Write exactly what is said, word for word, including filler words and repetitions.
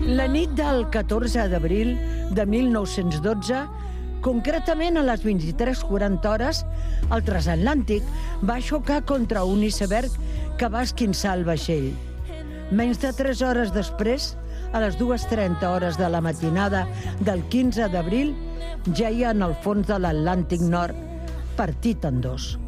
La nit del catorze d'abril de mil nou-cents dotze, concretament a les vint-i-tres quaranta hores, el transatlàntic va xocar contra un iceberg que va esquinçar el vaixell. Menys de tres hores després, a les dues trenta hores de la matinada del quinze d'abril, jaia en el fons de l'Atlàntic Nord, partit en dos.